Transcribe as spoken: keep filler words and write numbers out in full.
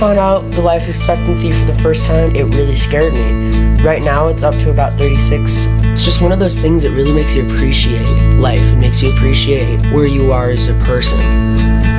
Found out the life expectancy for the first time, it really scared me. Right now it's up to about thirty-six. It's just one of those things that really makes you appreciate life. It makes you appreciate where you are as a person.